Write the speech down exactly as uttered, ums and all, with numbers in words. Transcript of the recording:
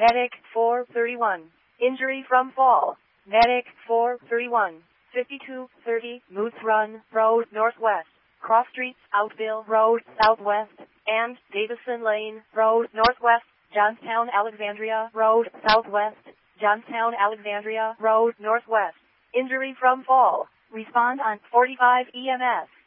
Medic four thirty-one. Injury from fall. Medic four thirty-one. fifty-two thirty Moose Run Road Northwest. Cross Streets Outville Road Southwest. And Davison Lane Road Northwest. Johnstown Alexandria Road Southwest. Johnstown Alexandria Road Northwest. Injury from fall. Respond on forty-five E M S.